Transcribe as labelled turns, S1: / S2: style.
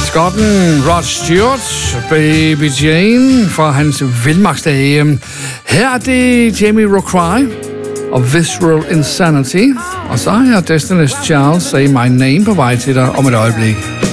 S1: skotten Rod Stewart, Baby Jane fra hans vildmarksdage. Her er det Jamiroquai og Visceral Insanity. Og så har jeg Destiny's Child Say My Name på vej til dig om et øjeblik.